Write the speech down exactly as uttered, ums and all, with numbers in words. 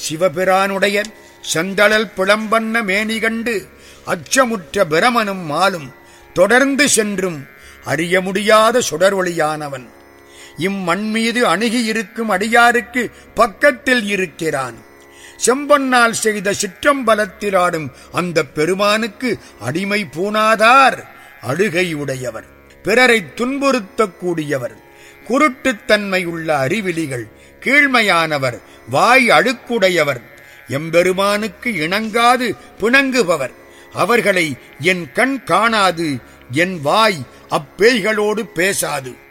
சிவபிரானுடைய செந்தழல் பிளம்பண்ண மேனி கண்டு அச்சமுற்ற பிரமனும் மாலும் தொடர்ந்து சென்றும் அறிய முடியாத சுடர்வொளியானவன் இம்மண்மீது அணுகியிருக்கும் அடியாருக்கு பக்கத்தில் இருக்கிறான். செம்பொன்னால் செய்த சிற்றம்பலத்தில் ஆடும் அந்த பெருமானுக்கு அடிமை பூணாதார் அழுகையுடையவர், பிறரை துன்புறுத்தக்கூடியவர், குருட்டுத்தன்மை உள்ள அறிவிலிகள், கீழ்மையானவர், வாய் அழுக்குடையவர், எம்பெருமானுக்கு இணங்காது பிணங்குபவர். அவர்களை என் கண் காணாது, என் வாய் அப்பேய்களோடு பேசாது.